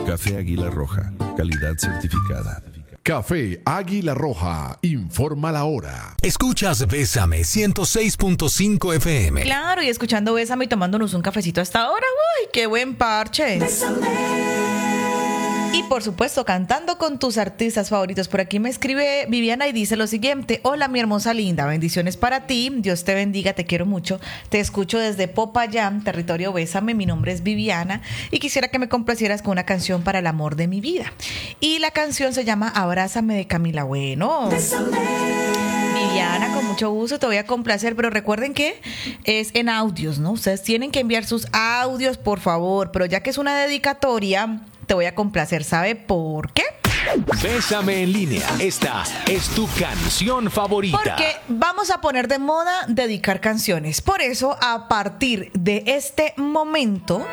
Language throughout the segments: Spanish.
Café Águila Roja, calidad certificada. Café Águila Roja, informa la hora. Escuchas Bésame 106.5 FM. Claro, y escuchando Bésame y tomándonos un cafecito hasta ahora. ¡Uy, qué buen parche! Bésame. Y por supuesto, cantando con tus artistas favoritos. Por aquí me escribe Viviana y dice lo siguiente: hola, mi hermosa linda, bendiciones para ti, Dios te bendiga, te quiero mucho, te escucho desde Popayán, territorio Bésame, mi nombre es Viviana y quisiera que me complacieras con una canción para el amor de mi vida. Y la canción se llama Abrázame de Camila. Bueno, Bésame. Viviana, con mucho gusto te voy a complacer, pero recuerden que es en audios, ¿no? Ustedes tienen que enviar sus audios, por favor, pero ya que es una dedicatoria, te voy a complacer. ¿Sabe por qué? Bésame en línea. Esta es tu canción favorita. Porque vamos a poner de moda dedicar canciones. Por eso, a partir de este momento,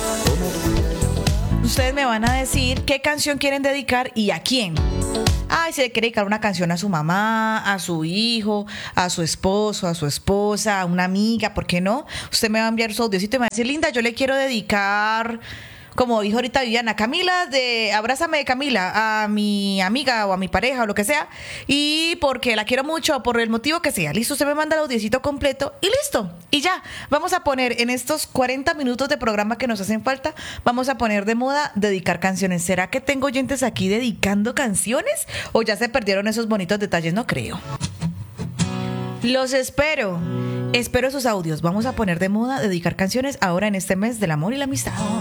ustedes me van a decir qué canción quieren dedicar y a quién. Ay, si le quiere dedicar una canción a su mamá, a su hijo, a su esposo, a su esposa, a una amiga, ¿por qué no? Usted me va a enviar su audiocito y me va a decir: linda, yo le quiero dedicar, como dijo ahorita Viviana, Abrázame de Camila, a mi amiga o a mi pareja o lo que sea, y porque la quiero mucho, por el motivo que sea. Listo, usted me manda el audiocito completo y listo. Y ya, vamos a poner en estos 40 minutos de programa que nos hacen falta, vamos a poner de moda dedicar canciones. ¿Será que tengo oyentes aquí dedicando canciones? ¿O ya se perdieron esos bonitos detalles? No creo. Los espero sus audios. Vamos a poner de moda dedicar canciones ahora en este mes del amor y la amistad.